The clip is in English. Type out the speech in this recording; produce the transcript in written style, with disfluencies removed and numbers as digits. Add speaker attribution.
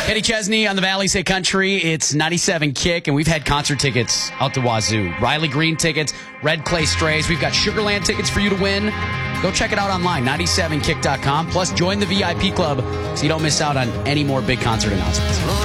Speaker 1: Kenny Chesney on the Valley Say Country. It's 97 Kick, and we've had concert tickets out to wazoo. Riley Green tickets, Red Clay Strays. We've got Sugarland tickets for you to win. Go check it out online, 97kick.com. Plus, join the VIP club so you don't miss out on any more big concert announcements.